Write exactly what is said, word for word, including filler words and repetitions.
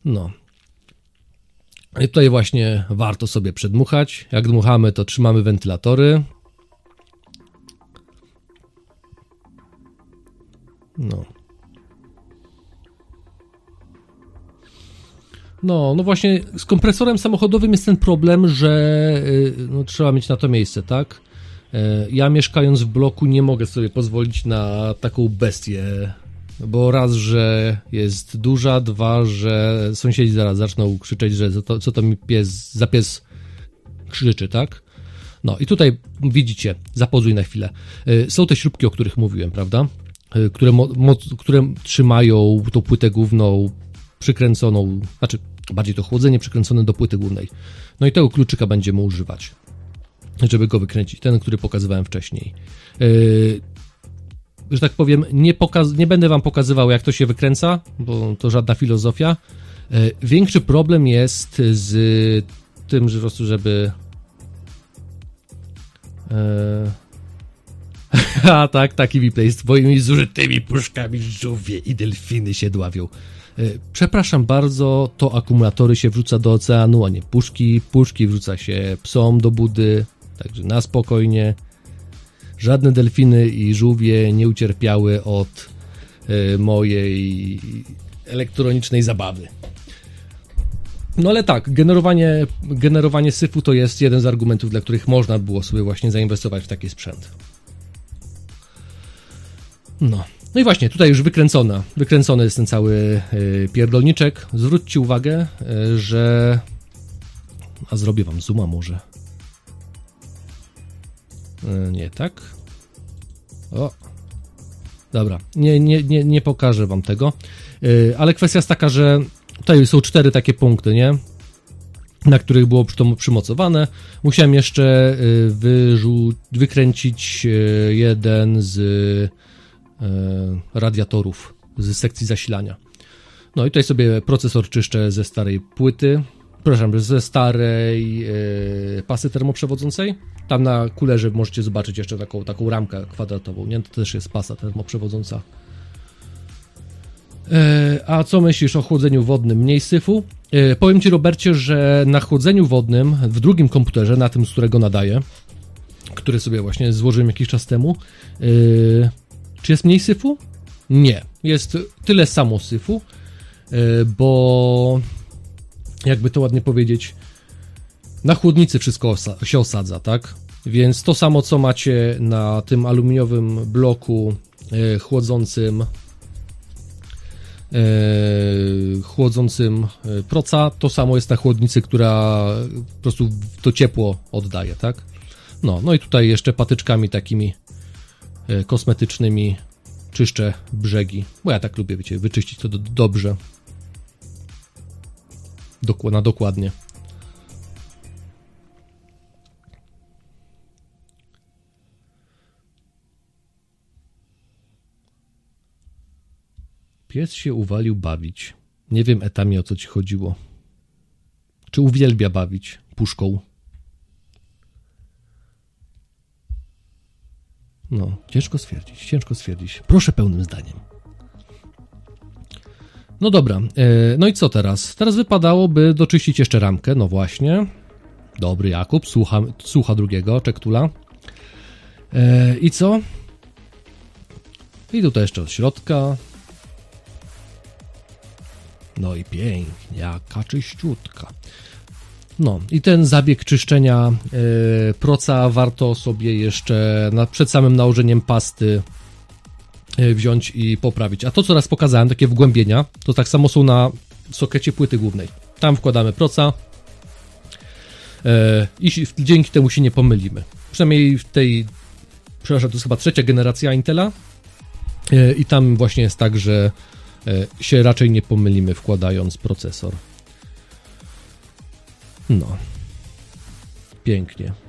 No. I tutaj właśnie warto sobie przedmuchać. Jak dmuchamy, to trzymamy wentylatory. No. No, no właśnie z kompresorem samochodowym jest ten problem, że no, trzeba mieć na to miejsce, tak? Ja mieszkając w bloku nie mogę sobie pozwolić na taką bestię, bo raz, że jest duża, dwa, że sąsiedzi zaraz zaczną krzyczeć, że co to, co to mi pies, za pies krzyczy, tak? No i tutaj widzicie, zapozuj na chwilę, są te śrubki, o których mówiłem, prawda? Które, mo, które trzymają tą płytę główną przykręconą, znaczy bardziej to chłodzenie przykręcone do płyty głównej. No i tego kluczyka będziemy używać, żeby go wykręcić, ten, który pokazywałem wcześniej. Yy, że tak powiem, nie, pokaz- nie będę wam pokazywał, jak to się wykręca, bo to żadna filozofia. Yy, większy problem jest z tym, że po prostu, żeby... Yy... A tak, taki replay z twoimi zużytymi puszkami żółwie i delfiny się dławią. Przepraszam bardzo, to akumulatory się wrzuca do oceanu, a nie puszki. Puszki wrzuca się psom do budy, także na spokojnie. Żadne delfiny i żółwie nie ucierpiały od y, mojej elektronicznej zabawy. No ale tak, generowanie, generowanie syfu to jest jeden z argumentów, dla których można było sobie właśnie zainwestować w taki sprzęt. No. No i właśnie, tutaj już wykręcona, wykręcony jest ten cały y, pierdolniczek. Zwróćcie uwagę, y, że... A zrobię wam zooma może. Y, nie tak. O. Dobra, nie, nie, nie, nie pokażę wam tego. Y, ale kwestia jest taka, że tutaj są cztery takie punkty, nie? Na których było to przymocowane. Musiałem jeszcze y, wyrzu- wykręcić y, jeden z... radiatorów z sekcji zasilania. No i tutaj sobie procesor czyszczę ze starej płyty, przepraszam, ze starej yy, pasy termoprzewodzącej. Tam na kulerze możecie zobaczyć jeszcze taką, taką ramkę kwadratową, nie? To też jest pasa termoprzewodząca. Yy, a co myślisz o chłodzeniu wodnym mniej syfu? Yy, powiem ci, Robercie, że na chłodzeniu wodnym w drugim komputerze, na tym, z którego nadaję, który sobie właśnie złożyłem jakiś czas temu, yy, czy jest mniej syfu? Nie. Jest tyle samo syfu, bo jakby to ładnie powiedzieć, na chłodnicy wszystko osa- się osadza, tak? Więc to samo, co macie na tym aluminiowym bloku chłodzącym chłodzącym proca, to samo jest na chłodnicy, która po prostu to ciepło oddaje, tak? No, no i tutaj jeszcze patyczkami takimi kosmetycznymi czyszczę brzegi, bo ja tak lubię, wiecie, wyczyścić to do, dobrze, Dok- na dokładnie. Pies się uwalił bawić. Nie wiem, Etami, o co ci chodziło. Czy uwielbia bawić puszką? No, ciężko stwierdzić, ciężko stwierdzić. Proszę pełnym zdaniem. No dobra, yy, no i co teraz? Teraz wypadałoby doczyścić jeszcze ramkę, no właśnie. Dobry Jakub, słucha, słucha drugiego, Czektula. Yy, I co? I tutaj jeszcze od środka. No i pięknie, jaka czyściutka. No i ten zabieg czyszczenia yy, proca warto sobie jeszcze na, przed samym nałożeniem pasty yy, wziąć i poprawić. A to, co raz pokazałem, takie wgłębienia, to tak samo są na sokecie płyty głównej. Tam wkładamy proca yy, i dzięki temu się nie pomylimy. Przynajmniej w tej, przepraszam, to jest chyba trzecia generacja Intela yy, i tam właśnie jest tak, że yy, się raczej nie pomylimy, wkładając procesor. No, pięknie.